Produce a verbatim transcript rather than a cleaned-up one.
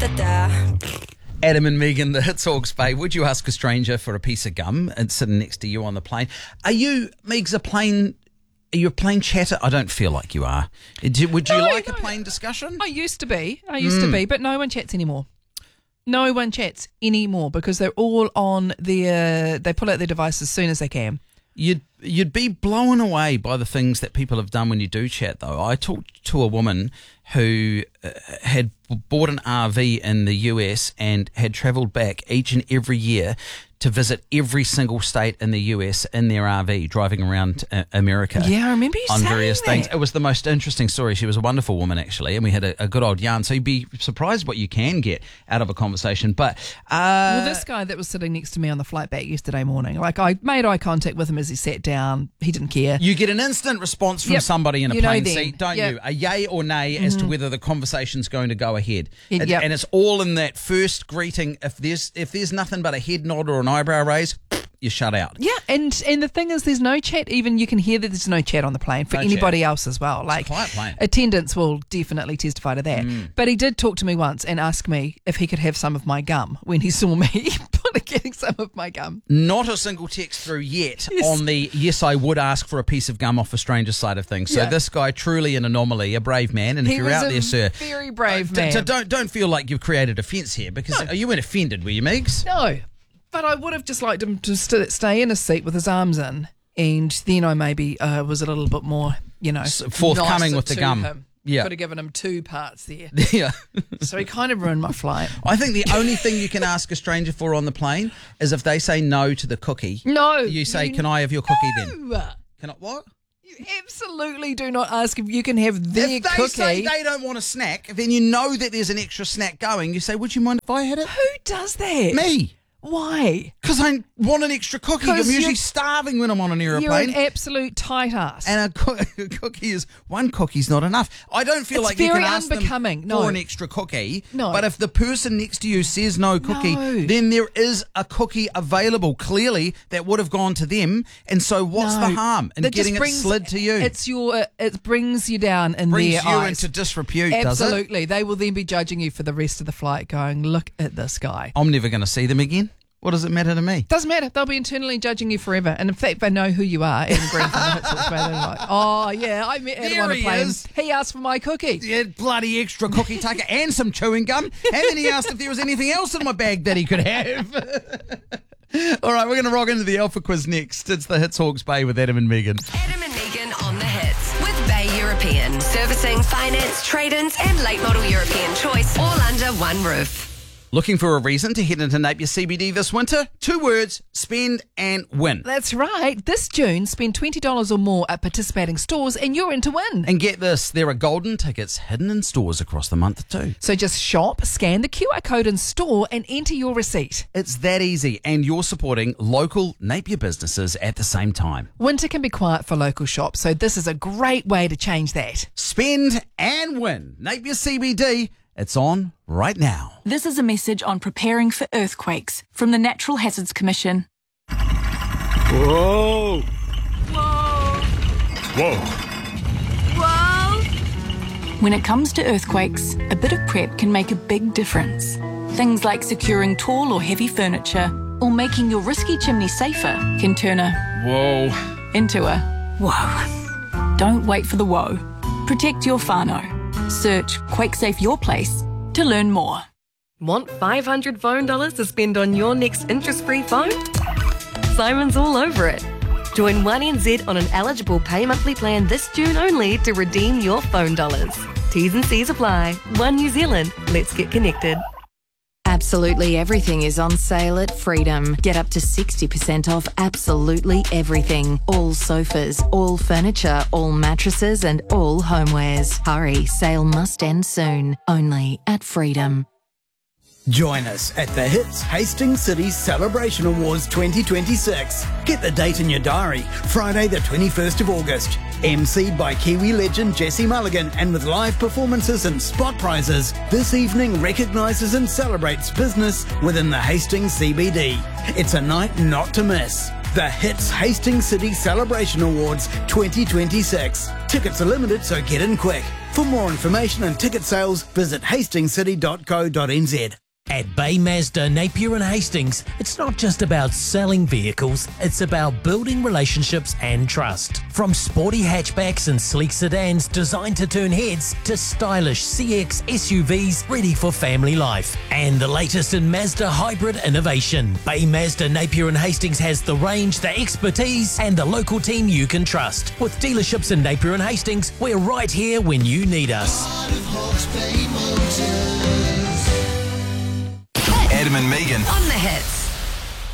Adam and Megan, the Hits Hawke's Bay. Would you ask a stranger for a piece of gum and sitting next to you on the plane? Are you, Megs, a plane... Are you a plane chatter? I don't feel like you are. Would you no, like no. a plane discussion? I used to be. I used mm. to be, but no one chats anymore. No one chats anymore because they're all on their... They pull out their device as soon as they can. You'd you'd be blown away by the things that people have done when you do chat, though. I talked to a woman who uh, had bought an R V in the U S and had travelled back each and every year to visit every single state in the U S in their R V, driving around uh, America. Yeah, I remember you on saying various that. things. It was the most interesting story. She was a wonderful woman, actually, and we had a, a good old yarn. So you'd be surprised what you can get out of a conversation. But uh, well, this guy that was sitting next to me on the flight back yesterday morning, like I made eye contact with him as he sat down. He didn't care. You get an instant response from Yep. somebody in a You know plane then. seat, don't Yep. you? A yay or nay as to whether the conversation's going to go ahead. Y- It- yep. And it's all in that first greeting. If there's if there's nothing but a head nod or an eyebrow raise, you shut out. Yeah, and and the thing is, there's no chat. Even you can hear that there's no chat on the plane for No anybody chat. else as well. Like a quiet plane. attendants will definitely testify to that. Mm. But he did talk to me once and ask me if he could have some of my gum when he saw me getting some of my gum. Not a single text through yet Yes. on the yes, I would ask for a piece of gum off a stranger's side of things. So Yeah. this guy, truly an anomaly, a brave man. And if He you're was out a there, sir, very brave uh, d- man. So don't don't feel like you've created offence here, because No. you weren't offended, were you, Megs? No, but I would have just liked him to st- stay in his seat with his arms in, and then I maybe uh, was a little bit more, you know, S- forthcoming nicer with the to gum. him. Yeah. Could have given him two parts there. Yeah. So he kind of ruined my flight. I think the only thing you can ask a stranger for on the plane is if they say no to the cookie. No. You say, you can I have your cookie then? No. Can I, what? You absolutely do not ask if you can have their If they cookie. say they don't want a snack, then you know that there's an extra snack going. You say, would you mind if I had it? Who does that? Me. Why? Because I want an extra cookie. I'm 'Cause usually you're- starving when I'm on an You're aeroplane. an absolute tight ass. And a, co- a cookie is, one cookie's not enough. I don't feel It's like you can very ask unbecoming. them No. for an extra cookie. No. But if the person next to you says no cookie, No. then there is a cookie available. Clearly, that would have gone to them. And so what's No. the harm in That just getting brings- it slid to you? It's your. It brings you down in brings their you eyes. into disrepute, does it? Absolutely. They will then be judging you for the rest of the flight, going, "Look at this guy." I'm never going to see them again. What does it matter to me? Doesn't matter. They'll be internally judging you forever. And in fact, they know who you are. Adam Green from the Hits Hawke's Bay. They're like, oh, yeah, I met Adam There on a he plane. is. He asked for my cookie. Yeah, bloody extra cookie taker and some chewing gum. And then he asked if there was anything else in my bag that he could have. All right, we're going to rock into the Alpha Quiz next. It's the Hits Hawke's Bay with Adam and Megan. Adam and Megan on the hits with Bay European. Servicing, finance, trade-ins and late model European choice all under one roof. Looking for a reason to head into Napier C B D this winter? Two words, spend and win. That's right. This June, spend twenty dollars or more at participating stores and you're in to win. And get this, there are golden tickets hidden in stores across the month too. So just shop, scan the Q R code in store and enter your receipt. It's that easy, and you're supporting local Napier businesses at the same time. Winter can be quiet for local shops, so this is a great way to change that. Spend and win. Napier C B D, it's on right now. This is a message on preparing for earthquakes from the Natural Hazards Commission. Whoa! Whoa! Whoa! Whoa! When it comes to earthquakes, a bit of prep can make a big difference. Things like securing tall or heavy furniture or making your risky chimney safer can turn a Whoa. into a whoa. Don't wait for the whoa. Protect your whānau. Search QuakeSafe Your Place to learn more. Want five hundred phone dollars to spend on your next interest-free phone? Simon's all over it. Join one N Z on an eligible pay monthly plan this June only to redeem your phone dollars. T's and C's apply. One New Zealand. Let's get connected. Absolutely everything is on sale at Freedom. Get up to sixty percent off absolutely everything. All sofas, all furniture, all mattresses and all homewares. Hurry, sale must end soon. Only at Freedom. Join us at the Hits Hastings City Celebration Awards twenty twenty-six. Get the date in your diary, Friday the twenty-first of August. emceed by Kiwi legend Jesse Mulligan and with live performances and spot prizes. This evening recognises and celebrates business within the Hastings C B D. It's a night not to miss. The Hits Hastings City Celebration Awards twenty twenty-six. Tickets are limited, so get in quick. For more information and ticket sales, visit hastings city dot co dot n z. At Bay Mazda, Napier and Hastings, it's not just about selling vehicles, it's about building relationships and trust. From sporty hatchbacks and sleek sedans designed to turn heads to stylish C X S U Vs ready for family life. And the latest in Mazda hybrid innovation. Bay Mazda, Napier and Hastings has the range, the expertise and the local team you can trust. With dealerships in Napier and Hastings, we're right here when you need us. Adam and Megan On the hits.